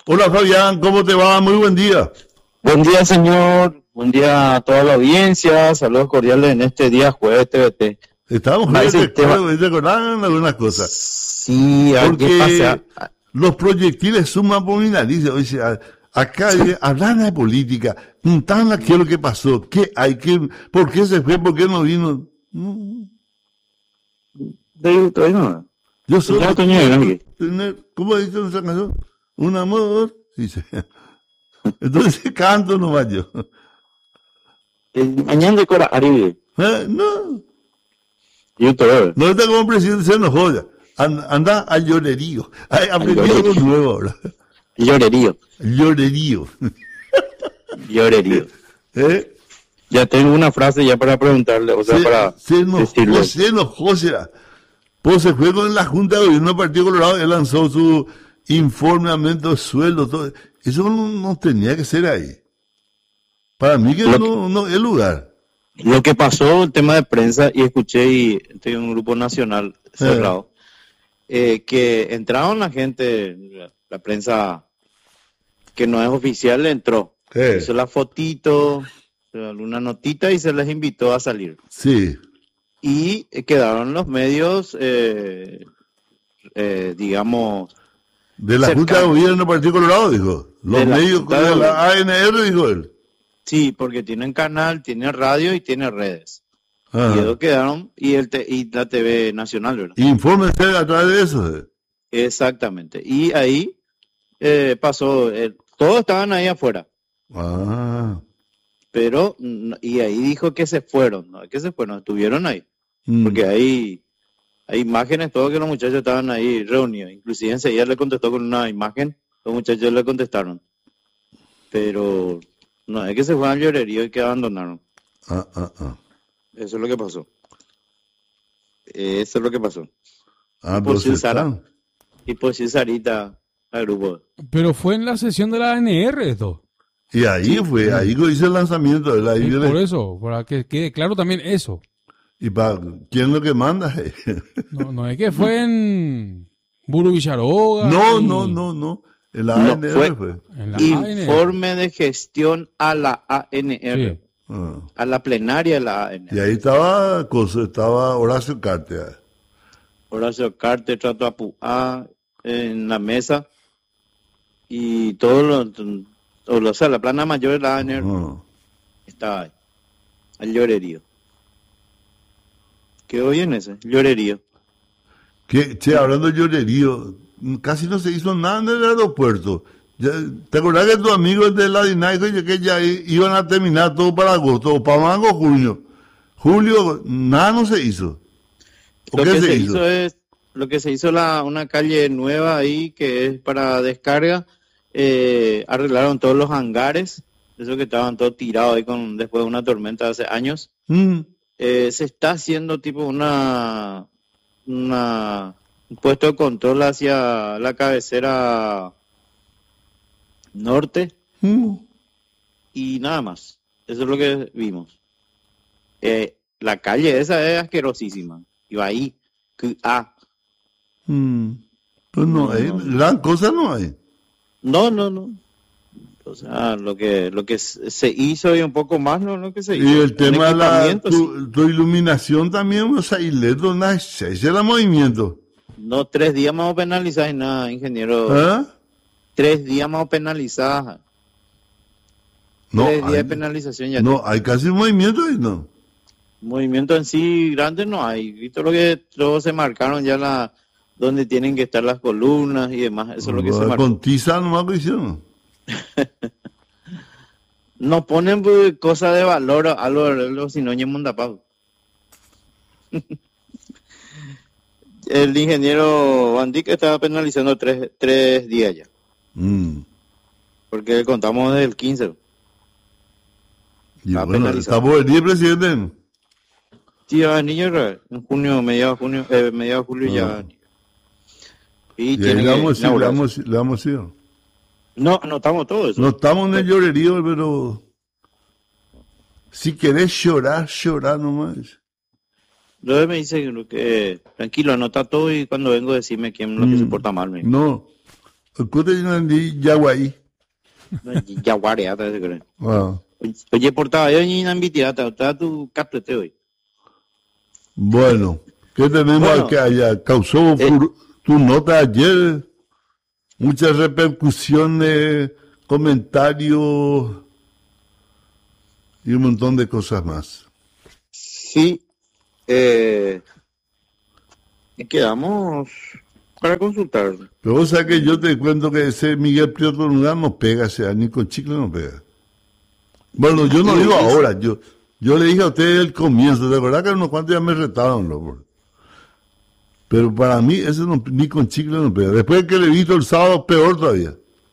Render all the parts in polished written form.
Hola Fabián, ¿cómo te va? Muy buen día. Buen día, señor. Buen día a toda la audiencia. Saludos cordiales en este día jueves TVT. Estábamos Va, ese tema. recordando algunas cosas. Sí, a ver qué pasa. Porque los proyectiles suman por mi nariz. O sea, acá hablan de política. Preguntan qué es lo que pasó, qué hay, por qué se fue, por qué no vino. Todavía no. Yo soy, Ya, Toño, ¿cómo dice nuestra canción? Un amor, dice. Entonces canto nomás yo. Mañana de Cora Aribe. No, Yo todo. no está como presidente, se enojó ya. Anda al llorerío. Aprendió algo nuevo ahora. Llorerío. Llorerío. Llorerío. ¿Eh? Ya tengo una frase ya para preguntarle, o sea, para decirle. Se enojó, será. Pues se fue con la Junta de Gobierno del Partido Colorado, él lanzó su informe, aumento de sueldo, todo. Eso no tenía que ser ahí. Para mí que no es el lugar. Lo que pasó, el tema de prensa, y escuché, y estoy en un grupo nacional cerrado, que entraron la gente, la prensa que no es oficial entró. Hizo la fotito, una notita y se les invitó a salir. Sí. Y quedaron los medios, digamos... De la Junta de Gobierno del Partido Colorado, dijo. Los medios de la ANR, dijo él. Sí, porque tienen canal, tiene radio y tiene redes. Ajá. Y ellos quedaron, y la TV nacional, ¿verdad? Infórmense a través de eso. Exactamente. Y ahí pasó, todos estaban ahí afuera. Ah. Pero, y ahí dijo que se fueron, ¿no? Que se fueron, estuvieron ahí. Porque hay imágenes, todo que los muchachos estaban ahí reunidos. Inclusive enseguida le contestó con una imagen, los muchachos le contestaron. Pero no es que se fueron al llorerío y que abandonaron. Eso es lo que pasó. Eso es lo que pasó. Y pues sí, Sarita al grupo. Pero fue en la sesión de la ANR esto. Y ahí fue, ahí hizo el lanzamiento de la y por eso, para que quede claro también eso. ¿Y para quién es lo que manda? No es que fue en Buru Villaroga. No. En la ANR fue. Informe de gestión a la ANR. Sí. A la plenaria de la ANR. Y ahí estaba Horacio Carte. Horacio Carte, Trato Apuá en la mesa. Y todo o sea, la plana mayor de la ANR estaba ahí. Al llorerío. Quedó bien ese, llorerío. Hablando de llorerío, casi no se hizo nada en el aeropuerto. ¿Te acordás que tus amigos de la DINAI que ya iban a terminar todo para agosto, o para mayo o junio? Julio, nada no se hizo. Lo que se hizo una calle nueva ahí que es para descarga. Arreglaron todos los hangares, esos que estaban todos tirados ahí después de una tormenta hace años. Se está haciendo tipo un puesto de control hacia la cabecera norte y nada más. Eso es lo que vimos. La calle esa es asquerosísima. Iba ahí. Pues no hay, gran cosa no hay. No. O sea, lo que se hizo y un poco más, no lo que se hizo. Y el tema de tu iluminación también, o sea, y LED, ese es el movimiento. No, 3 días más penalizadas y nada, ingeniero. 3 días más penalizadas. 3 días de penalización ya. No, hay casi un movimiento ahí, ¿no? Movimiento en sí grande no hay. Visto lo que todos se marcaron ya donde tienen que estar las columnas y demás. Eso es lo que se marcó. Con tiza nomás lo hicieron. No ponen cosas de valor algo si no es mundapago. El ingeniero Bandic estaba penalizando 3 días ya. Porque contamos desde el 15. Y bueno, estamos el día, presidente. Sí, va a venir en junio, mediados de julio ya. Y le vamos a ir. No estamos todos eso. No estamos en el llorerío, pero si querés llorar nomás. Luego me dice que tranquilo, anota todo y cuando vengo decime quién es lo que se porta mal. No, Escuta, Yaguay. Yaguareata, se cree. Oye, portaba yo ni invitado, está tu capete hoy. Bueno, ¿qué tenemos que allá? Causó tu nota ayer, mucha repercusión de comentarios y un montón de cosas más. Sí, quedamos para consultar. Pero vos sabés que yo te cuento que ese Miguel Prieto Luna no pega, ni con chicle no pega. Bueno, yo no digo ahora, yo le dije a ustedes el comienzo, de verdad que unos cuantos ya me retaron, loco. Pero para mí ese ni con chicle no pega. Después que le he visto el sábado, peor todavía.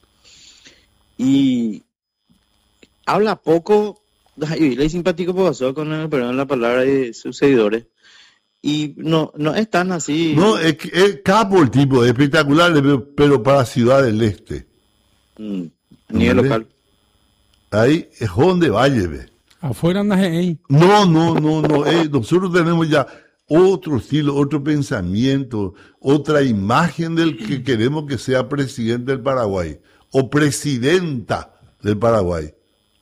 Y habla poco, le simpático pasó con el perdón la palabra de sus seguidores. Y no es tan así. No, es capo el tipo, es espectacular, pero para Ciudad del Este. A nivel local. Ahí es donde Valle, ve. Afuera andas ahí. No. Nosotros tenemos ya otro estilo, otro pensamiento, otra imagen del que queremos que sea presidente del Paraguay o presidenta del Paraguay.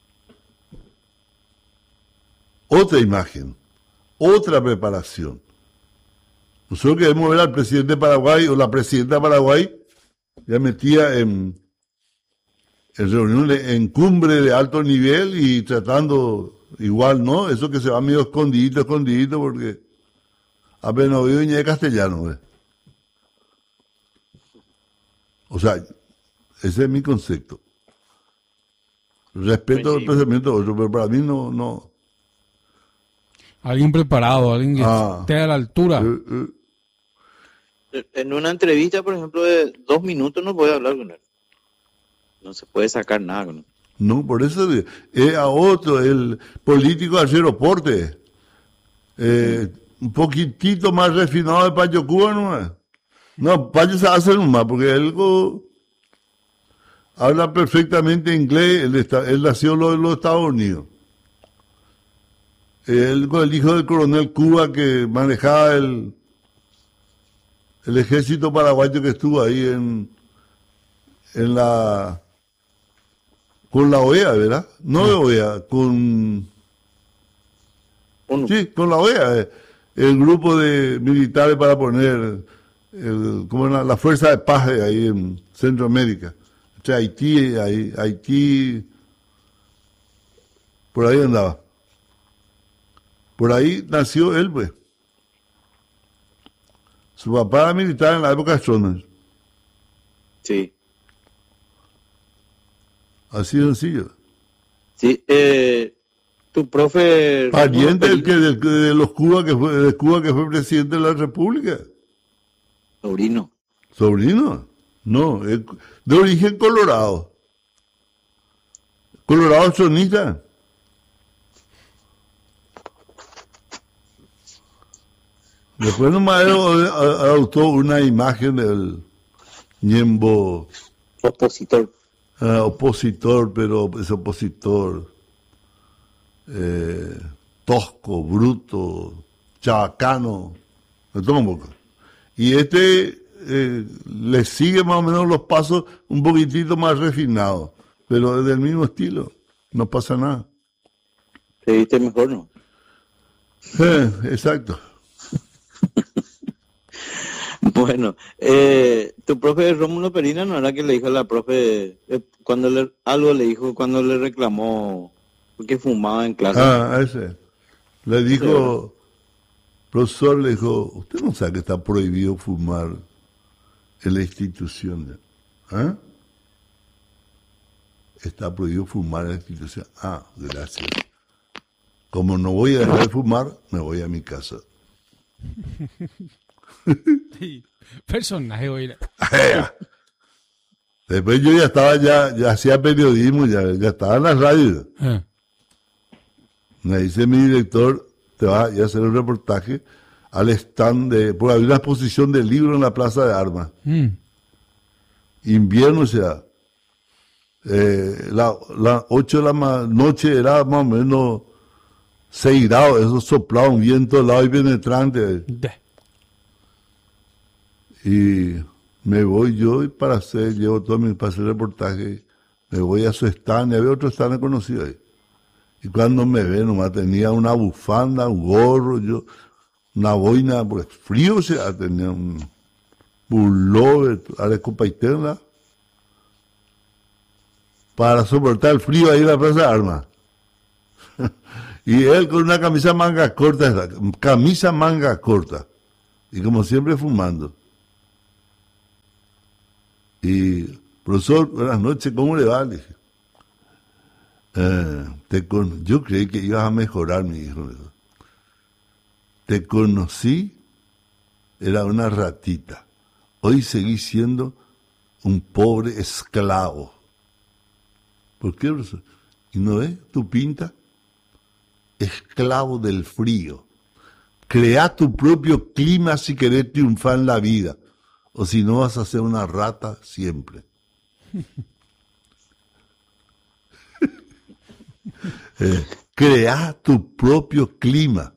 Otra imagen, otra preparación. Nosotros queremos ver al presidente de Paraguay o la presidenta de Paraguay ya metía en reuniones, en cumbre de alto nivel y tratando igual, ¿no? Eso que se va medio escondidito, porque apenas oído ni de castellano, ¿ves? O sea, ese es mi concepto. Respeto el pensamiento de otro, pero para mí no. Alguien preparado, alguien que esté a la altura. En una entrevista, por ejemplo, de 2 minutos no puede hablar con él. No se puede sacar nada con él. No, por eso es a otro, el político de aeroporte. Un poquitito más refinado de Pacho Cuba, ¿no? No, Pacho se hace nomás, porque él habla perfectamente inglés, él nació en los Estados Unidos. Él con el hijo del coronel Cuba que manejaba el ejército paraguayo que estuvo ahí con la OEA, ¿verdad? No de OEA, con la OEA, el grupo de militares para poner como la fuerza de paz ahí en Centroamérica. O sea, Haití, por ahí andaba. Por ahí nació él, pues. Su papá era militar en la época de Stroessner. Sí. Así de sencillo. Sí, tu profe... Pariente de los Cuba que fue presidente de la República. Sobrino. ¿Sobrino? No, de origen colorado. Colorado sonista. Después nomás adoptó una imagen del ñembo opositor, pero es opositor tosco, bruto, chabacano, me toma un poco. Y le sigue más o menos los pasos un poquitito más refinados, pero es del mismo estilo, no pasa nada. ¿Te viste mejor, no? Exacto. Bueno, tu profe Rómulo Perina, ¿no era que le dijo a la profe algo le dijo cuando le reclamó porque fumaba en clase? Ese. Le dijo, profesor, le dijo, usted no sabe que está prohibido fumar en la institución. Está prohibido fumar en la institución. Gracias. Como no voy a dejar de fumar, me voy a mi casa. Sí, personaje, oye. Después yo ya estaba, ya hacía periodismo, ya estaba en la radio. Me dice mi director, te va a hacer un reportaje al stand porque había una exposición de libros en la Plaza de Armas. Invierno, o sea, las 8 de la noche era más o menos 6 grados, eso soplaba un viento helado y penetrante. Y me voy yo y llevo todo para hacer reportaje, me voy a su stand, y había otro stand conocido ahí. Y cuando me ve, nomás tenía una bufanda, un gorro, una boina, porque frío, o sea, tenía un pullover, a copaiterna, para soportar el frío ahí en la Plaza de Armas. Y él con una camisa manga corta, y como siempre fumando. Y, profesor, buenas noches, ¿cómo le va? Le dije, yo creí que ibas a mejorar, mi hijo. Te conocí, era una ratita. Hoy seguí siendo un pobre esclavo. ¿Por qué, profesor? ¿Y no ves tu pinta? Esclavo del frío. Crea tu propio clima si querés triunfar en la vida. O si no, vas a ser una rata siempre. Crea tu propio clima.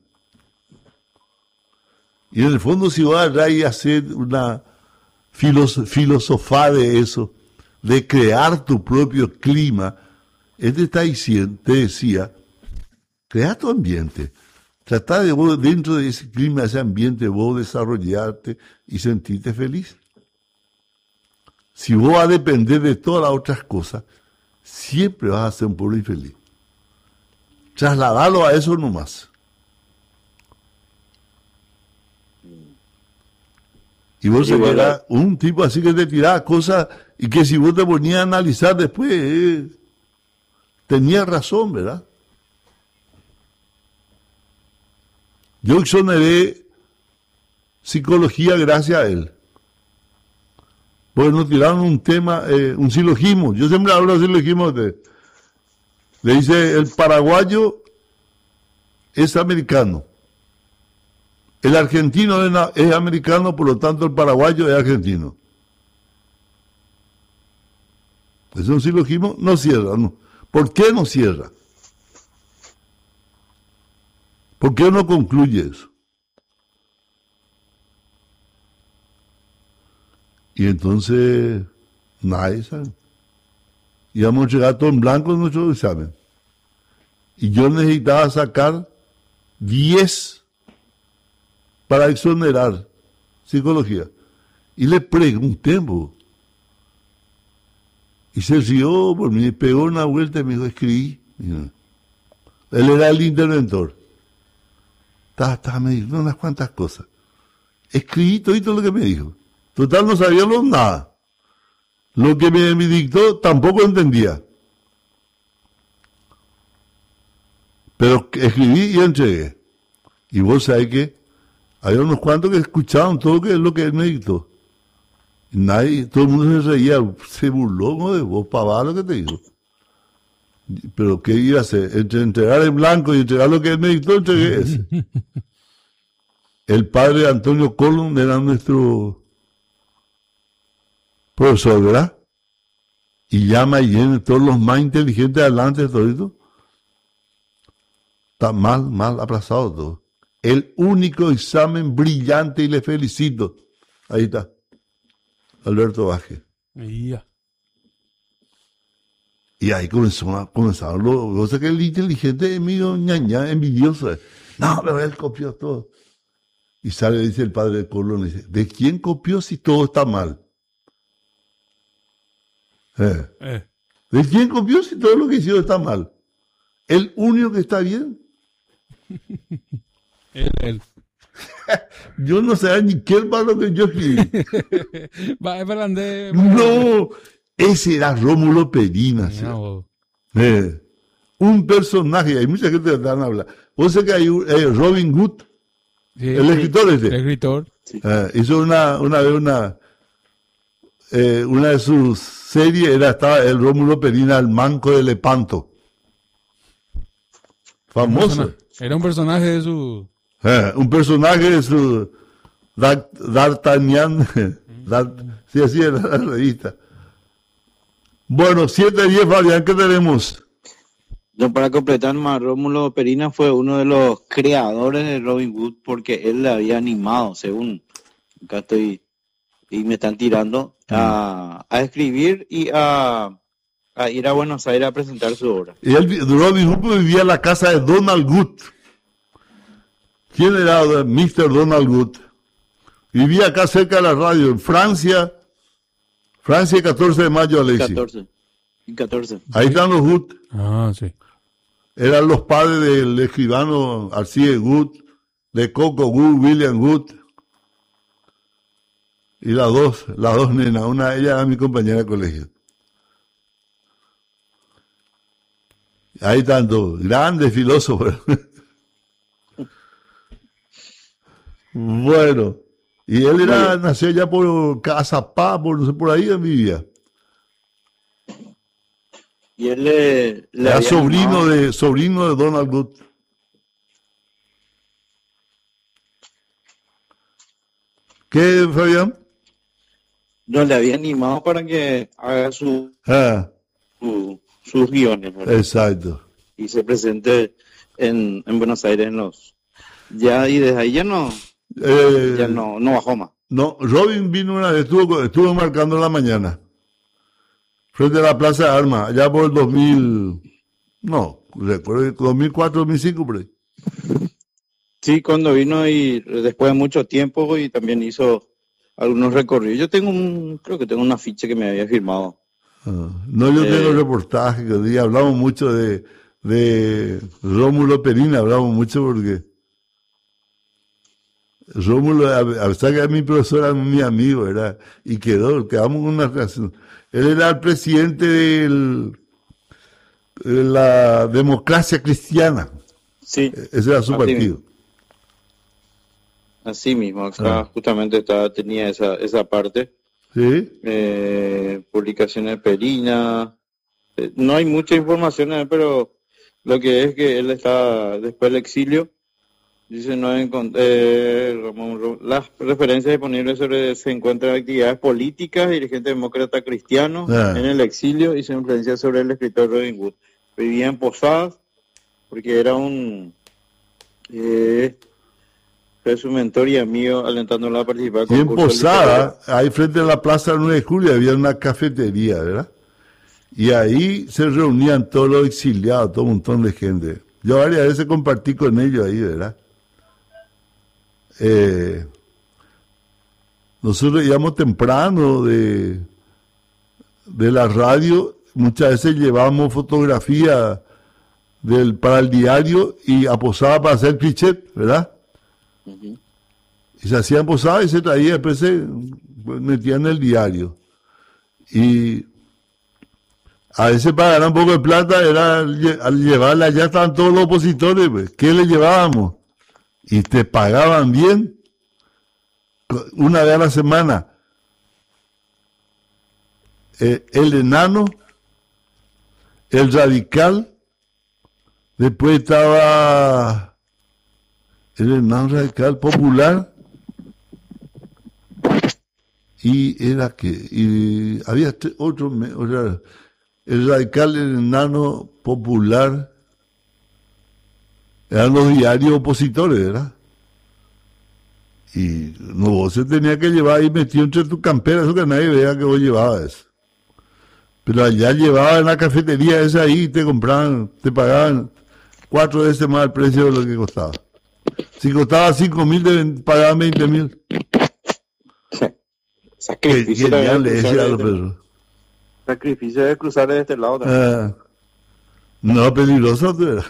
Y en el fondo, si vas a ir a hacer una filosofía de eso, de crear tu propio clima, él te decía, crea tu ambiente. Trata de vos, dentro de ese clima, ese ambiente, vos desarrollarte y sentirte feliz. Si vos vas a depender de todas las otras cosas, siempre vas a ser un pobre infeliz. Trasladarlo a eso nomás. Y vos se quedás un tipo así que te tiraba cosas y que si vos te ponías a analizar después, tenía razón, ¿verdad? Yo exoneré psicología gracias a él. Porque nos tiraron un tema, un silogismo. Yo siempre hablo de silogismo. Le dice, el paraguayo es americano. El argentino es americano, por lo tanto el paraguayo es argentino. Es un silogismo, no cierra, no. ¿Por qué no cierra? ¿Por qué no concluye eso? Y entonces, nadie sabe. Íbamos a llegar todo en blanco en nuestro examen. Y yo necesitaba sacar 10 para exonerar psicología. Y le pregunté, y se rió por mí, pegó una vuelta y me dijo, escribí. Él era el interventor. Me dijo unas cuantas cosas. Escribí todo lo que me dijo. Total, no sabíamos nada. Lo que me dictó tampoco entendía. Pero escribí y entregué. Y vos sabés que había unos cuantos que escuchaban todo lo que él me dictó. Y todo el mundo se reía, se burló de vos, pavada lo que te dijo. Pero ¿qué iba a hacer? Entre entregar el blanco y entregar lo que él me dictó, entregué ese. El padre Antonio Colón era nuestro profesor, ¿verdad? Y llama y viene todos los más inteligentes adelante, todo esto. Está mal aplazado todo. El único examen brillante y le felicito. Ahí está. Alberto Vázquez. Y ahí comenzaron los que el inteligente es medio ñaña, envidioso. No, pero él copió todo. Y sale, dice el padre de Colón, dice, ¿de quién copió si todo está mal? ¿De quién copió si todo lo que hicieron está mal? ¿El único que está bien? Él. Yo no sé ni qué es lo que yo escribí. No, ese era Rómulo Perina. Un personaje, hay mucha gente que están hablando. Vos sabés que hay Robin Hood, sí, el escritor ese. El escritor. Sí. Hizo una vez una de sus series, estaba el Rómulo Perina, el manco de Lepanto. Famoso. Era un personaje de su... un personaje de su D'Artagnan. Sí, así era la revista. Bueno, 7-10, Fabián, ¿qué tenemos? Yo, para completar más, Rómulo Perina fue uno de los creadores de Robin Hood porque él le había animado, según acá estoy y me están tirando a escribir y a ir a Buenos Aires a presentar su obra. Y Robin Hood vivía en la casa de Donald Good. ¿Quién era Mr. Donald Good? Vivía acá cerca de la radio, en Francia, 14 de mayo, Alexis. 14. Ahí están los Good. Ah, sí. Eran los padres del escribano Arcide Good, de Coco Good, William Good. Y las dos nenas, una de ellas era mi compañera de colegio. Ahí están dos, grandes filósofos. Bueno, y él nació ya por Cazapá, por ahí vivía. Y él le era sobrino de Donald Good. ¿Qué, Fabián? No, le había animado para que haga sus guiones, ¿verdad? Exacto. Y se presente en Buenos Aires y desde ahí ya no bajó más. No, Robin vino una vez, estuvo marcando en la mañana, frente a la Plaza de Armas, allá por el 2004, 2005, por ahí. Sí, cuando vino y después de mucho tiempo y también hizo algunos recorridos. Yo creo que tengo un afiche que me había firmado. No, yo tengo reportaje, que hablamos mucho de Rómulo Perina, hablamos mucho porque Rómulo, a pesar que era mi profesor, era mi amigo, y quedamos con una relación. Él era el presidente de la Democracia Cristiana. Sí. Ese era su partido. Así mismo, acá justamente tenía esa parte. Sí. Publicaciones de Perina. No hay mucha información, pero lo que es que él está después del exilio. Dice, las referencias disponibles se encuentran actividades políticas, dirigente demócrata cristiano en el exilio y su influencia sobre el escritor Robin Hood. Vivía en Posadas porque era fue su mentor y amigo, alentándolo a participar. Y en Posada, ahí frente a la Plaza 9 de Julio, había una cafetería, ¿verdad? Y ahí se reunían todos los exiliados, todo un montón de gente. Yo varias veces compartí con ellos ahí, ¿verdad? Nosotros íbamos temprano de la radio, muchas veces llevábamos fotografía para el diario y a Posada para hacer crichet, ¿verdad? Uh-huh. Y se hacían posadas y se traía, después se metían en el diario. Y a veces para ganar un poco de plata, al llevarla, allá estaban todos los opositores, pues. ¿Qué le llevábamos? Y te pagaban bien, una vez a la semana. El enano, el radical, después estaba el enano radical popular, y había otro, el radical, el enano popular, eran los diarios opositores, ¿verdad? Y vos se tenía que llevar ahí metido entre tu campera, eso que nadie vea que vos llevabas. Pero allá llevaba en la cafetería esa ahí y te pagaban 4 veces más el precio de lo que costaba. Si costaba 5.000, pagaban 20.000. Sacrificio de cruzar de este lado también. No, peligroso tú eras.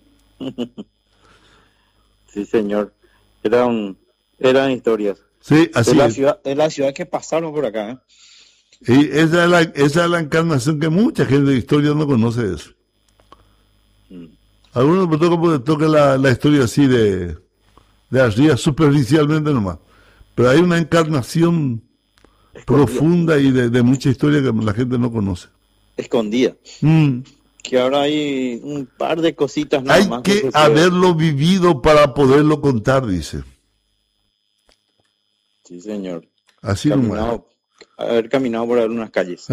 Sí, señor. Eran historias. Sí, así es la ciudad que pasaron por acá, ¿eh? Y esa es la encarnación que mucha gente de historia no conoce eso. Algunos tocan la historia así de arriba, superficialmente nomás. Pero hay una encarnación profunda y de mucha historia que la gente no conoce. Escondida. Que ahora hay un par de cositas nada hay más. Hay que haberlo vivido para poderlo contar, dice. Sí, señor. Así nomás. Haber caminado por algunas calles.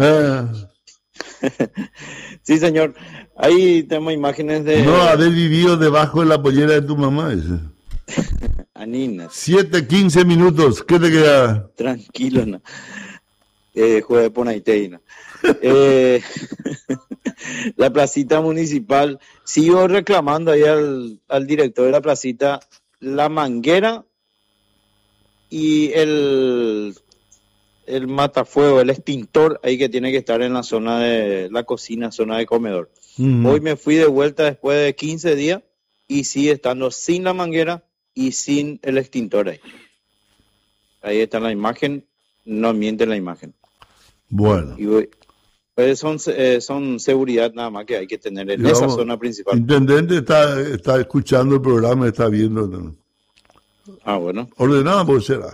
Sí, señor. Ahí tenemos imágenes de... No, haber vivido debajo de la pollera de tu mamá, dice. Anina. 7:15 minutos. ¿Qué te queda? Tranquilo, no. Juegue Ponaiteina. La placita municipal, sigo reclamando ahí al director de la placita la manguera y el matafuego, el extintor ahí que tiene que estar en la zona de la cocina, zona de comedor. Hoy me fui de vuelta después de 15 días y sigue estando sin la manguera y sin el extintor ahí. Ahí está la imagen, no miente la imagen. Bueno. Pues son seguridad nada más que hay que tener en esa zona principal. El intendente está escuchando el programa, está viendo, ¿no? Ah, bueno. Ordenada por será.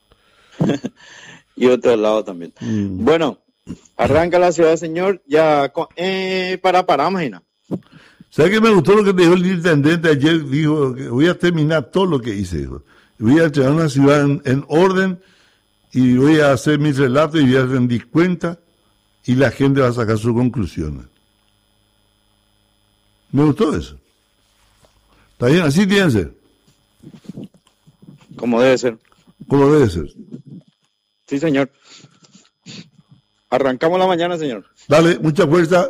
Y otro lado también. Bueno, arranca la ciudad, señor. Ya paramos, Gina. ¿Sabes qué me gustó lo que dijo el intendente ayer? Dijo que voy a terminar todo lo que hice. Dijo. Voy a entregar una ciudad en orden y voy a hacer mis relatos y voy a rendir cuenta y la gente va a sacar sus conclusiones. Me gustó eso. Está bien, así tiene que ser. Como debe ser. Como debe ser. Sí, señor. Arrancamos la mañana, señor. Dale, mucha fuerza.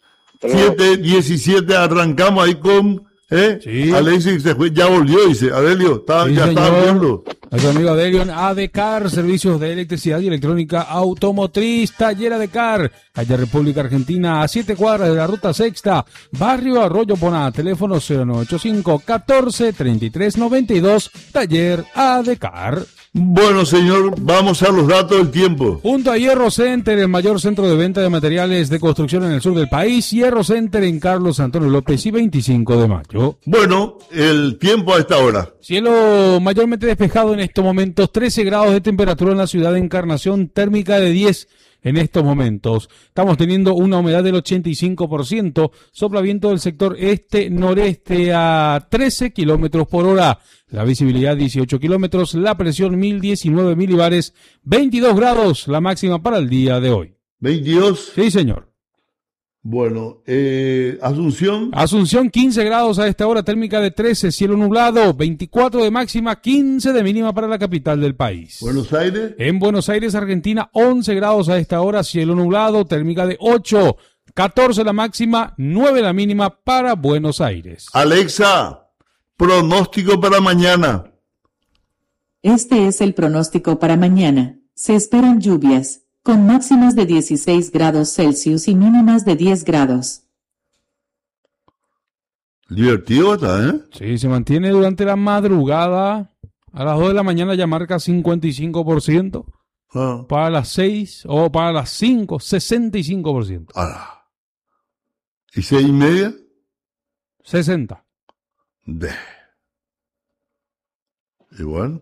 7:17, arrancamos ahí con Sí. Alexis, ya volvió, dice. Adelio, ya está viendo. Nuestro amigo Adelio en ADECAR, servicios de electricidad y electrónica automotriz, taller ADECAR, calle República Argentina, a 7 cuadras de la Ruta Sexta, barrio Arroyo Poná, teléfono 0985-14-33-92, taller ADECAR. Bueno, señor, vamos a los datos del tiempo. Junto a Hierro Center, el mayor centro de venta de materiales de construcción en el sur del país, Hierro Center en Carlos Antonio López y 25 de mayo. Bueno, el tiempo a esta hora. Cielo mayormente despejado en estos momentos, 13 grados de temperatura en la ciudad de Encarnación, térmica de 10 en estos momentos. Estamos teniendo una humedad del 85%, sopla viento del sector este-noreste a 13 kilómetros por hora. La visibilidad 18 kilómetros, la presión 1019 milibares, 22 grados la máxima para el día de hoy. 22. Sí, señor. Bueno, Asunción. Asunción 15 grados a esta hora, térmica de 13, cielo nublado, 24 de máxima, 15 de mínima para la capital del país. Buenos Aires. En Buenos Aires, Argentina, 11 grados a esta hora, cielo nublado, térmica de 8, 14 la máxima, 9 la mínima para Buenos Aires. Alexa, pronóstico para mañana. Este es el pronóstico para mañana. Se esperan lluvias, con máximas de 16 grados Celsius y mínimas de 10 grados. Divertido está, ¿eh? Sí, se mantiene durante la madrugada. A las 2 de la mañana ya marca 55%. Para las 6 o para las 5, 65%. ¿Y 6:30? 60%. Igual.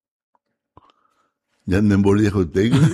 Ya anden por viejo técnico.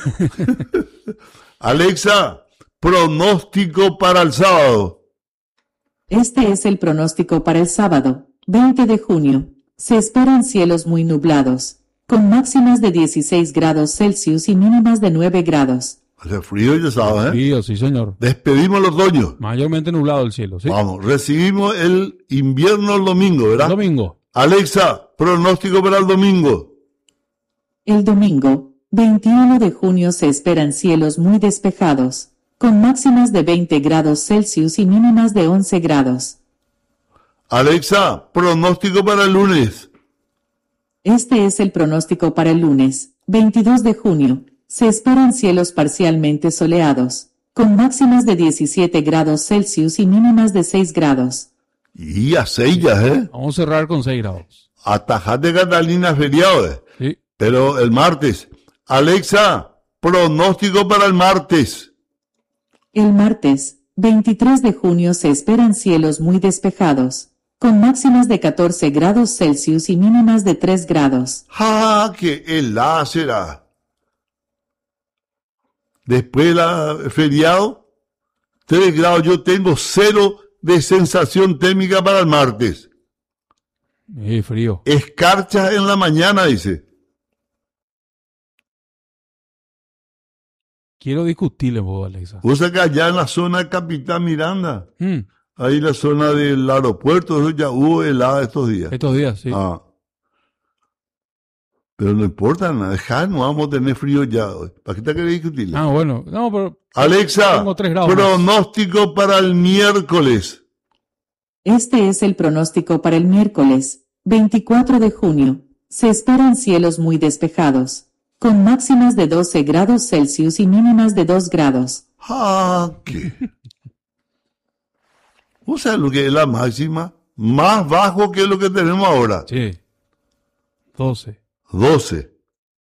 Alexa, pronóstico para el sábado. Este es el pronóstico para el sábado, 20 de junio. Se esperan cielos muy nublados, con máximas de 16 grados Celsius y mínimas de 9 grados. Hace frío, ya sabes, ¿eh? Frío, sí, señor. Despedimos el otoño. Mayormente nublado el cielo, ¿sí? Vamos, recibimos el invierno el domingo, ¿verdad? Domingo. Alexa, pronóstico para el domingo. El domingo, 21 de junio se esperan cielos muy despejados, con máximas de 20 grados Celsius y mínimas de 11 grados. Alexa, pronóstico para el lunes. Este es el pronóstico para el lunes, 22 de junio. Se esperan cielos parcialmente soleados, con máximas de 17 grados Celsius y mínimas de 6 grados. Y a 6 ya, ¿eh? Vamos a cerrar con 6 grados. Atajate Catalina feriado, ¿eh? Sí. Pero el martes. Alexa, pronóstico para el martes. El martes, 23 de junio se esperan cielos muy despejados, con máximas de 14 grados Celsius y mínimas de 3 grados. ¡Ja! ¡Qué helada será! Después del feriado, 3 grados. Yo tengo 0 de sensación térmica para el martes. Frío. Escarcha en la mañana, dice. Quiero discutirle vos, Alexa. Vos acá allá en la zona de Capitán Miranda, ahí en la zona del aeropuerto, eso ya hubo helada estos días. Estos días, sí. Pero no importa, nada, no vamos a tener frío ya hoy. ¿Para qué te querés discutir? Ah, bueno. No, pero Alexa, tengo 3 grados pronóstico para el miércoles. Este es el pronóstico para el miércoles, 24 de junio. Se esperan cielos muy despejados, con máximas de 12 grados Celsius y mínimas de 2 grados. Ah, ¿qué? O sea, lo que es la máxima, más bajo que lo que tenemos ahora. Sí. 12. 12.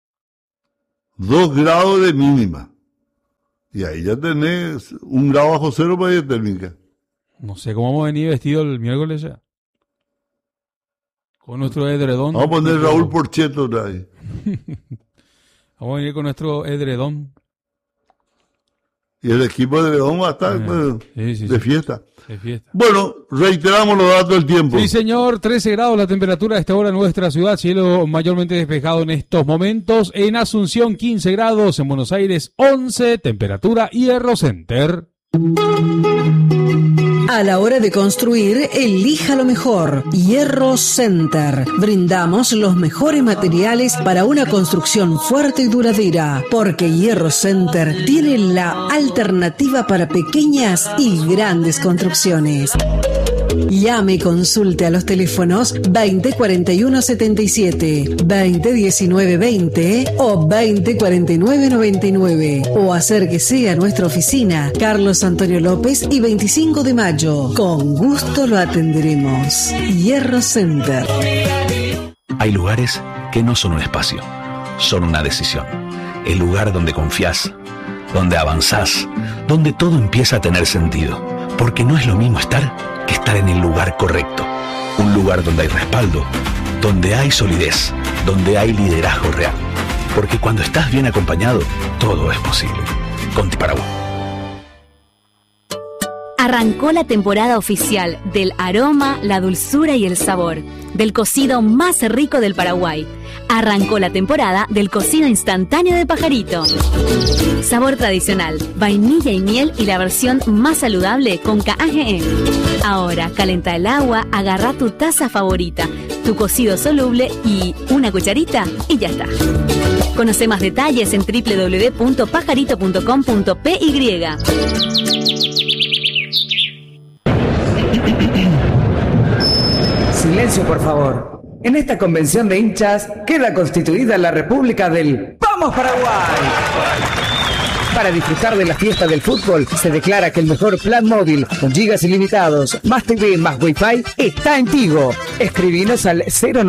2 grados de mínima. Y ahí ya tenés 1 grado bajo cero para ir térmica. No sé cómo vamos a venir vestido el miércoles ya. Con nuestro edredón. Vamos a poner Raúl Porcheto otra vez. Vamos a venir con nuestro edredón. Y el equipo de León va a estar de fiesta. De fiesta. Bueno, reiteramos los datos del tiempo. Sí, señor, 13 grados la temperatura a esta hora en nuestra ciudad, cielo mayormente despejado en estos momentos. En Asunción, 15 grados, en Buenos Aires, 11, temperatura Hierro Center. A la hora de construir, elija lo mejor. Hierro Center. Brindamos los mejores materiales para una construcción fuerte y duradera, porque Hierro Center tiene la alternativa para pequeñas y grandes construcciones. Llame y consulte a los teléfonos 2041-77, 2019-20 o 2049-99 o acérquese a nuestra oficina Carlos Antonio López y 25 de mayo. Con gusto lo atenderemos. Hierro Center. Hay lugares que no son un espacio, son una decisión. El lugar donde confías, donde avanzás, donde todo empieza a tener sentido. Porque no es lo mismo estar que estar en el lugar correcto. Un lugar donde hay respaldo, donde hay solidez, donde hay liderazgo real. Porque cuando estás bien acompañado, todo es posible. Conti Paraguay. Arrancó la temporada oficial del aroma, la dulzura y el sabor del cocido más rico del Paraguay. Arrancó la temporada del cocido instantáneo de Pajarito. Sabor tradicional, vainilla y miel y la versión más saludable con KAGE. Ahora, calenta el agua, agarra tu taza favorita, tu cocido soluble y una cucharita y ya está. Conoce más detalles en www.pajarito.com.py. Silencio, por favor. En esta convención de hinchas queda constituida la República del ¡Vamos Paraguay! Para disfrutar de la fiesta del fútbol, se declara que el mejor plan móvil, con gigas ilimitados, más TV, más Wi-Fi, está en Tigo. Escribinos al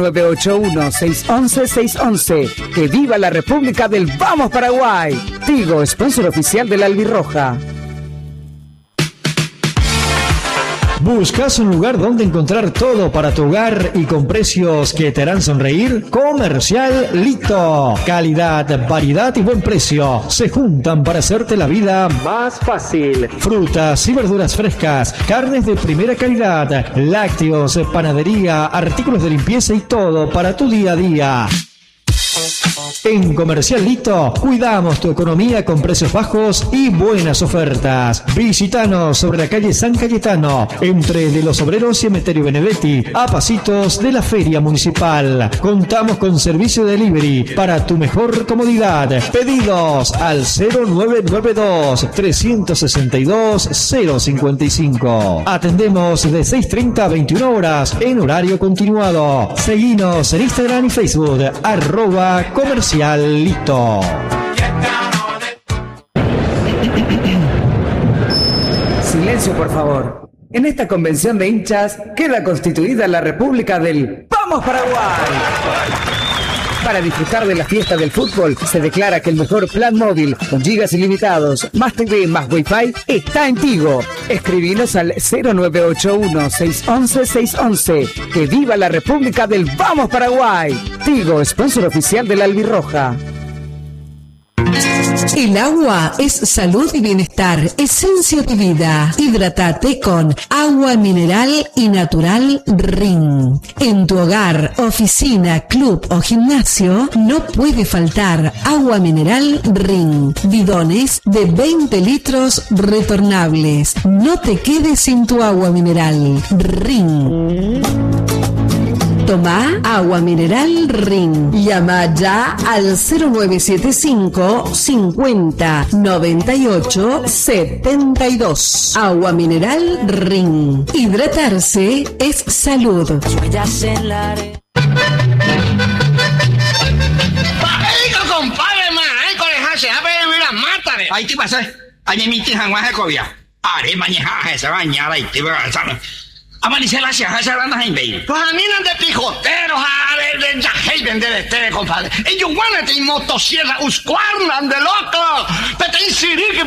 0981-611-611. ¡Que viva la República del ¡Vamos Paraguay! Tigo, sponsor oficial de la Albirroja. ¿Buscas un lugar donde encontrar todo para tu hogar y con precios que te harán sonreír? Comercial Lito. Calidad, variedad y buen precio se juntan para hacerte la vida más fácil. Frutas y verduras frescas, carnes de primera calidad, lácteos, panadería, artículos de limpieza y todo para tu día a día. En Comercial Lito cuidamos tu economía con precios bajos y buenas ofertas. Visítanos sobre la calle San Cayetano, entre de los Obreros y Cementerio Benedetti, a pasitos de la Feria Municipal. Contamos con servicio de delivery para tu mejor comodidad. Pedidos al 0992-362-055. Atendemos de 6:30 a 21 horas en horario continuado. Seguinos en Instagram y Facebook, @Comercial Lito. Silencio, por favor. En esta convención de hinchas queda constituida la República del ¡Vamos Paraguay! Para disfrutar de la fiesta del fútbol, se declara que el mejor plan móvil, con gigas ilimitados, más TV, más Wi-Fi, está en Tigo. Escribinos al 0981-611-611. ¡Que viva la República del ¡Vamos Paraguay! Tigo, sponsor oficial de la Albirroja. El agua es salud y bienestar, esencia de vida. Hidrátate con agua mineral y natural Rin. En tu hogar, oficina, club o gimnasio no puede faltar agua mineral Rin. Bidones de 20 litros retornables. No te quedes sin tu agua mineral Rin. Toma agua mineral Ring. Llama ya al 0975 50 98 72. Agua mineral Ring. Hidratarse es salud. Compadre, man, colejarse, a ver, mira, mátale. Ahí te pasa, ahí mi tía Juan Jacobia. Are, mañana, se bañara y te va a salvar. Amanecer la ciudad, se van a invadir. Pues a mí no de pijoteros, a ver, de yajeiden de este, compadre. Ellos van a tener motosierra, uscuarnan de loco. Pero te insirí que